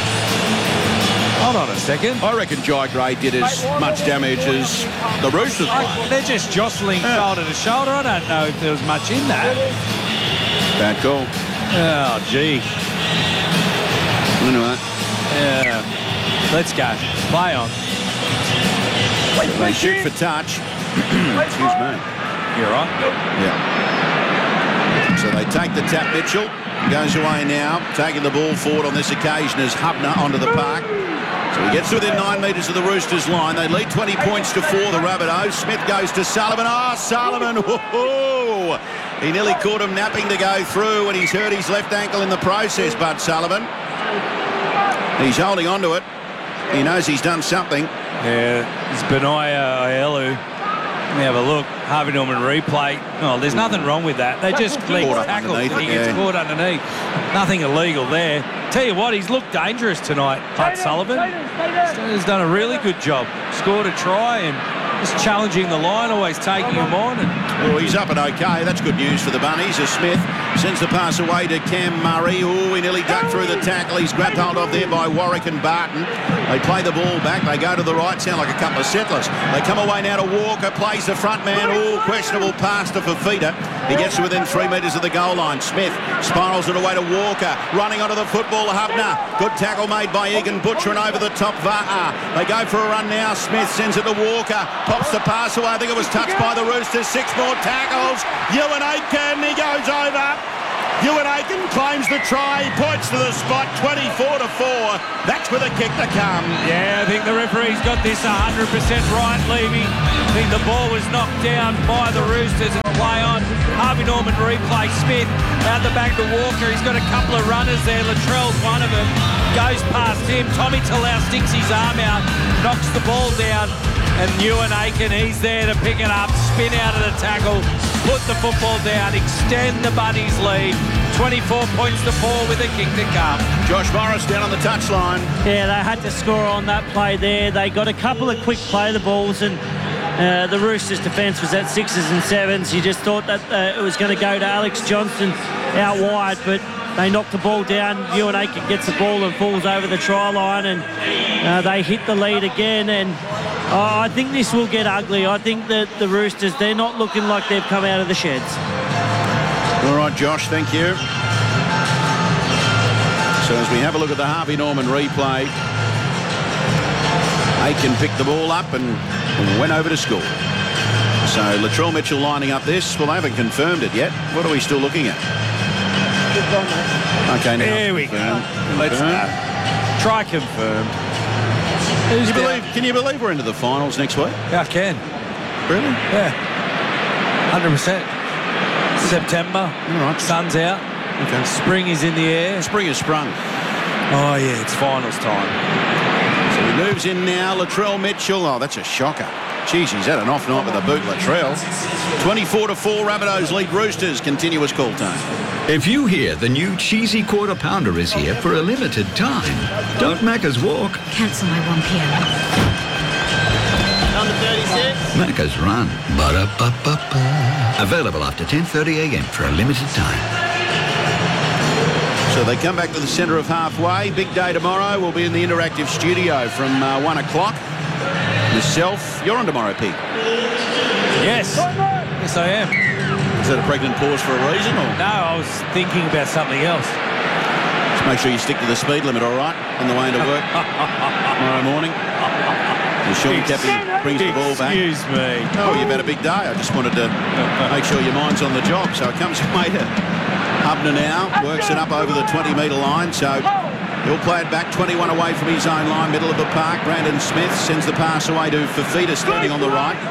Hold on a second. I reckon Jai Gray did as much damage as the Roosters played. They're just jostling shoulder to shoulder. I don't know if there was much in that. Bad call. Oh, gee. Anyway. Yeah. Let's go. Play on. They shoot for touch. Excuse me. You're right. Yeah. So they take the tap. Mitchell goes away now, taking the ball forward on this occasion as Hubner onto the park. So he gets within 9 metres of the Roosters line. They lead 20 points to 4, the Rabbitohs. Smith goes to Sullivan. Oh, Sullivan. Whoa. He nearly caught him napping to go through, and he's hurt his left ankle in the process, Bud Sullivan. He's holding on to it. He knows he's done something. Yeah, it's Benaya Aielu. Let me have a look. Harvey Norman replay. Oh, there's nothing wrong with that. They just tackle. He gets caught underneath. Nothing illegal there. Tell you what, he's looked dangerous tonight, Bud Sullivan. He's done a really good job. Scored a try, and Just challenging the line, always taking him on. Well, he's up and okay. That's good news for the Bunnies as Smith sends the pass away to Cam Murray. Oh, he nearly ducked through the tackle. He's grabbed hold of there by Warwick and Barton. They play the ball back. They go to the right. Sound like a couple of settlers. They come away now to Walker. Plays the front man. Oh, questionable pass to Fafita. He gets to within 3 metres of the goal line. Smith spirals it away to Walker. Running onto the football, Hubner. Good tackle made by Egan Butcher and over the top, Va'a. They go for a run now. Smith sends it to Walker. Pops the pass away. I think it was touched by the Roosters. 6 more tackles. Ewan Aitken, he goes over. Ewan Aitken claims the try. He points to the spot. 24-4. That's with a kick to come. Yeah, I think the referee's got this 100% right, Levy. I think the ball was knocked down by the Roosters and play on. Harvey Norman replay. Smith out the back to Walker. He's got a couple of runners there. Latrell's one of them. Goes past him. Tommy Talau sticks his arm out. Knocks the ball down. And Ewan Aitken, he's there to pick it up, spin out of the tackle, put the football down, extend the Bunnies' lead. 24 points to 4 with a kick to come. Josh Morris down on the touchline. Yeah, they had to score on that play there. They got a couple of quick play the balls, and the Roosters' defence was at 6s and 7s. You just thought that it was going to go to Alex Johnston out wide, but they knocked the ball down. Ewan Aitken gets the ball and falls over the try line, and they hit the lead again. And I think this will get ugly. I think that the Roosters, they're not looking like they've come out of the sheds. All right, Josh, thank you. So as we have a look at the Harvey Norman replay, Aitken picked the ball up and went over to score. So Latrell Mitchell lining up this. Well, they haven't confirmed it yet. What are we still looking at? Okay, now. There we go. Let's try confirmed. Can you believe we're into the finals next week? Yeah, I can. Really? Yeah. 100%. September. All right. Sun's out. Okay. Spring is in the air. Spring has sprung. Oh, yeah, it's finals time. So he moves in now. Latrell Mitchell. Oh, that's a shocker. Jeez, he's had an off night with a boot, Latrell. 24-4, Rabbitohs lead Roosters. Continuous call time. If you hear the new cheesy quarter pounder is here for a limited time, don't Macca's walk. Cancel my 1 p.m. Number 36. Macca's run. Ba-da-ba-ba-ba. Available after 10:30 a.m. for a limited time. So they come back to the centre of halfway. Big day tomorrow. We'll be in the interactive studio from 1 o'clock. Myself, you're on tomorrow, Pete. Yes. Yes, I am. Is that a pregnant pause for a reason? Or? No, I was thinking about something else. Just make sure you stick to the speed limit, all right, on the way into work tomorrow morning. And Sean Cappy brings the ball back. Excuse me. Oh, you've had a big day. I just wanted to make sure your mind's on the job. So it comes away to Hubner now. Works it up over the 20-metre line. So he'll play it back 21 away from his own line, middle of the park. Brandon Smith sends the pass away to Fafita standing on the right.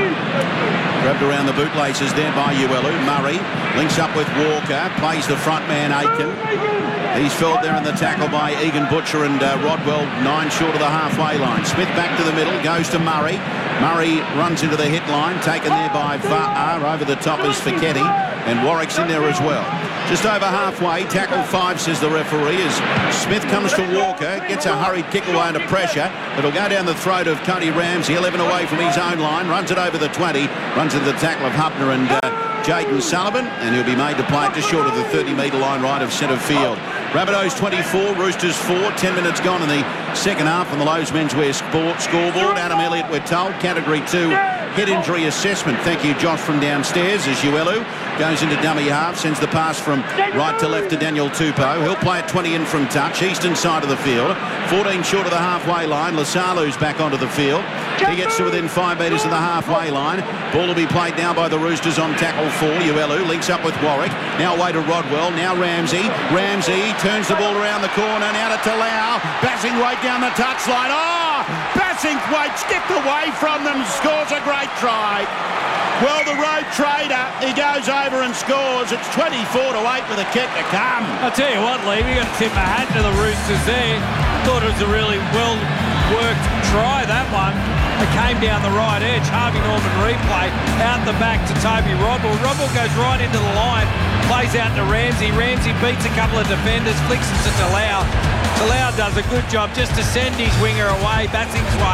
Grabbed around the bootlaces there by Uelu. Murray links up with Walker. Plays the front man, Aitken. He's felled there in the tackle by Egan Butcher and Rodwell, 9 short of the halfway line. Smith back to the middle, goes to Murray. Murray runs into the hit line, taken there by Va'a. Over the top is Fiketti, and Warwick's in there as well. Just over halfway, tackle 5, says the referee, as Smith comes to Walker, gets a hurried kick away under pressure. It'll go down the throat of Tony Ramsey, 11 away from his own line, runs it over the 20, runs into the tackle of Hubner and Jayden Sullivan, and he'll be made to play it just short of the 30-metre line right of centre field. Rabbitohs 24, Roosters 4, 10 minutes gone in the second half on the Lowe's Menswear scoreboard. Adam Elliott, we're told, Category 2 head injury assessment. Thank you, Josh, from downstairs, as Uelu goes into dummy half, sends the pass from right to left to Daniel Tupou. He'll play it 20 in from touch, eastern side of the field. 14 short of the halfway line. Lasalu's back onto the field. He gets to within 5 metres of the halfway line. Ball will be played now by the Roosters on tackle 4. Uelu links up with Warwick. Now away to Rodwell. Now Ramsey. Ramsey turns the ball around the corner. Now to Talau. Bassing right down the touchline. Oh! Bassingthwaite skipped away from them. Scores a great try. Well, the road trader, he goes over and scores. It's 24-8 with a kick to come. I'll tell you what, Lee, we're going to tip my hat to the Roosters there. Thought it was a really well-worked try, that one. It came down the right edge. Harvey Norman replay. Out the back to Toby Rodwell. Rodwell goes right into the line. Plays out to Ramsey. Ramsey beats a couple of defenders. Flicks it to Talau. Talau does a good job just to send his winger away. Bassingthwaite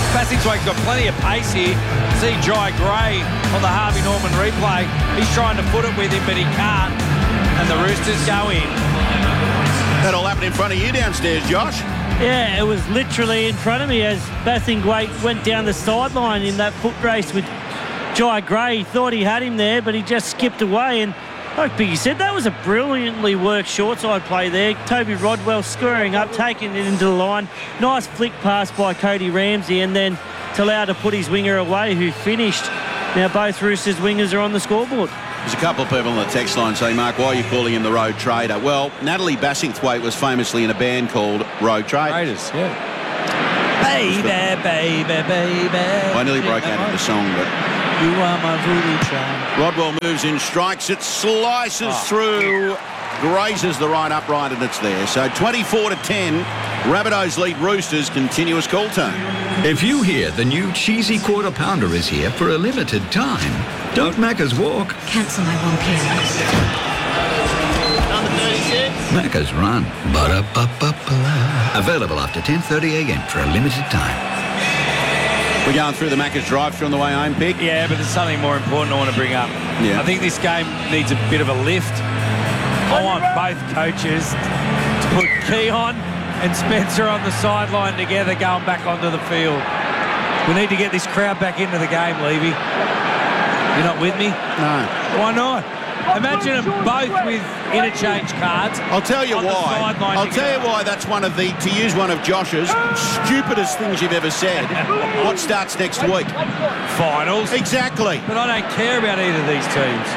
Basingthwaite's got plenty of pace here. See Jai Gray on the Harvey Norman replay. He's trying to put it with him, but he can't. And the Roosters go in. That all happened in front of you downstairs, Josh. Yeah, it was literally in front of me as Basingthwaite went down the sideline in that foot race with Jai Gray. He thought he had him there, but he just skipped away. And like Biggie said, that was a brilliantly worked short side play there. Toby Rodwell squaring up, taking it into the line. Nice flick pass by Cody Ramsey, and then Talau to put his winger away, who finished. Now both Roosters wingers are on the scoreboard. There's a couple of people on the text line saying, Mark, why are you calling him the Road Trader? Well, Natalie Basingthwaite was famously in a band called Road Traders. Yeah. Baby, baby, baby. I nearly broke out into song, but... You are my voodoo child. Rodwell moves in, strikes it, slices through, grazes the right upright, and it's there. So 24-10, Rabbitohs lead Roosters, continuous call time. If you hear the new cheesy quarter pounder is here for a limited time, don't Macca's walk. Cancel my 1 p.m. Number 36. Macca's run. Ba-da-ba-ba-ba. Available after 10:30 a.m. for a limited time. We're going through the Macca's drive-through on the way home, Pig. Yeah, but there's something more important I want to bring up. Yeah. I think this game needs a bit of a lift. I want both coaches to put Keon and Spencer on the sideline together going back onto the field. We need to get this crowd back into the game, Levy. You're not with me? No. Why not? Imagine them both with interchange cards. I'll tell you why. I'll tell you why that's one of the, to use one of Josh's, stupidest things you've ever said. What starts next week? Finals. Exactly. But I don't care about either of these teams.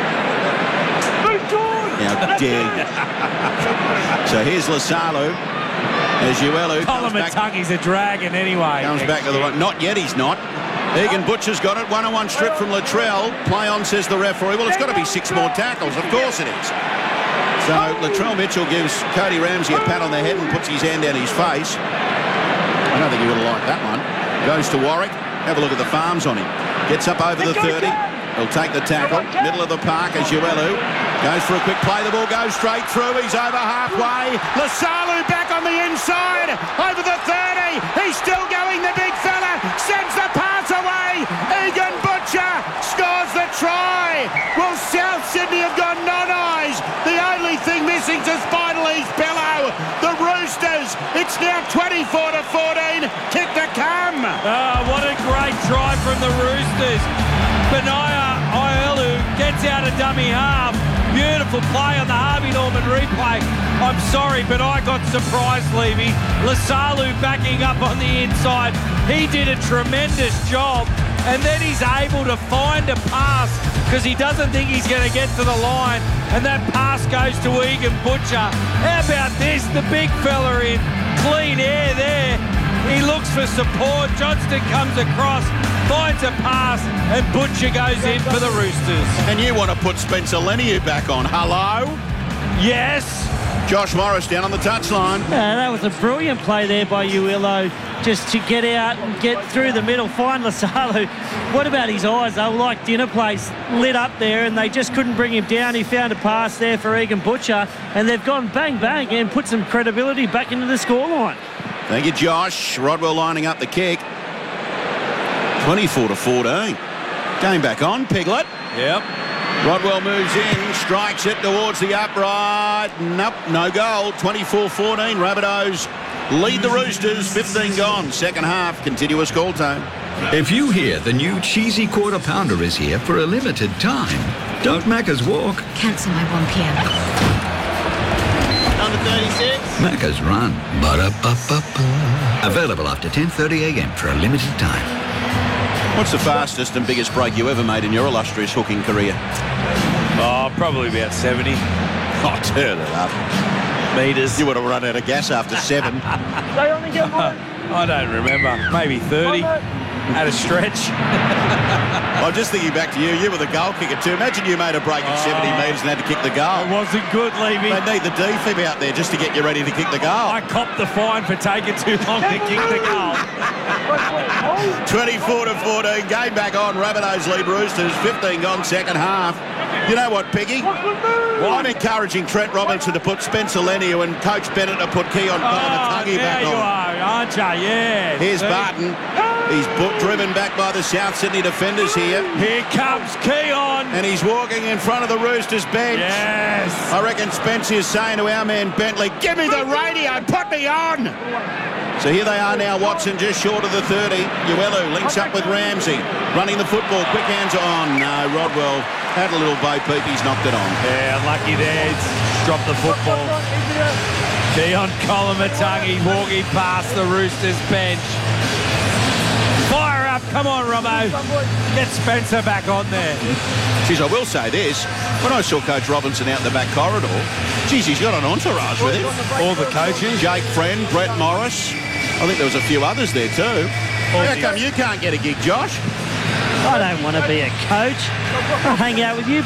How dare you. So here's Lasalu. As Uelu Colin Matungi's a dragon anyway. Comes back to the right. Not yet, he's not. Egan Butcher's got it. 1-on-1 strip from Latrell. Play on, says the referee. Well, it's got to be 6 more tackles. Of course it is. So Latrell Mitchell gives Cody Ramsey a pat on the head and puts his hand down his face. I don't think he would have liked that one. Goes to Warwick. Have a look at the farms on him. Gets up over the 30. He'll take the tackle. Middle of the park as Uelu goes for a quick play. The ball goes straight through. He's over halfway. Lasalu back on the inside. Over the 30. He's still going, the big fella. Sends the pass away. Egan Butcher scores the try. Well, South Sydney have got non-eyes. The only thing missing to Spinally's pillow. The Roosters. It's now 24-14. Kick to come. Oh, what a great try from the Roosters. Benaya Iolu gets out a dummy half. Beautiful play on the Harvey Norman replay. I'm sorry, but I got surprised, Levy. Lasalu backing up on the inside. He did a tremendous job. And then he's able to find a pass because he doesn't think he's going to get to the line. And that pass goes to Egan Butcher. How about this? The big fella in clean air there. He looks for support. Johnston comes across, finds a pass, and Butcher goes in for the Roosters. And you want to put Spencer Leniu back on. Hello? Yes. Josh Morris down on the touchline. That was a brilliant play there by Uelo, just to get out and get through the middle, find Lasalu. What about his eyes? They were like dinner plates lit up there, and they just couldn't bring him down. He found a pass there for Egan Butcher, and they've gone bang, bang, and put some credibility back into the scoreline. Thank you, Josh. Rodwell lining up the kick. 24-14. Game back on, Piglet. Yep. Rodwell moves in, strikes it towards the upright. Nope, no goal. 24-14. Rabbitohs lead the Roosters. 15 gone. Second half, continuous call time. If you hear the new cheesy quarter pounder is here for a limited time, don't Macca's walk. Cancel my 1 p.m. Number 36. Macca's run. Ba-da-ba-ba-ba. Available after 10:30 a.m. for a limited time. What's the fastest and biggest break you ever made in your illustrious hooking career? Oh, probably about 70. Oh, turn it up. Meters. You would have run out of gas after 7. They only get one. I don't remember. Maybe 30 at a stretch. I'm just thinking back to you. You were the goal kicker too. Imagine you made a break at 70 metres and had to kick the goal. It wasn't good, Levy. They need the defib out there just to get you ready to kick the goal. I copped the fine for taking too long to kick the goal. 24-14. Game back on. Rabbitohs lead Roosters. 15 gone second half. You know what, Piggy? I'm encouraging Trent Robinson to put Spencer Leniu and Coach Bennett to put Keon Koloamatangi back on. There you are, aren't you? Yeah. Here's Barton. He's driven back by the South Sydney defenders here. Here comes Keon. And he's walking in front of the Roosters bench. Yes. I reckon Spencer is saying to our man Bentley, give me the radio, put me on. So here they are now, Watson just short of the 30. Uelu links up with Ramsey. Running the football, quick hands on. No, Rodwell had a little bo peep, he's knocked it on. Yeah, unlucky there. It's dropped the football. Keon Koloamatangi walking past the Roosters bench. Fire up, come on, Robbo. Get Spencer back on there. Geez, I will say this. When I saw Coach Robinson out in the back corridor, geez, he's got an entourage with him. All the coaches. Jake Friend, Brett Morris. I think there was a few others there too. How come you can't get a gig, Josh? I don't want to be a coach. I'll hang out with you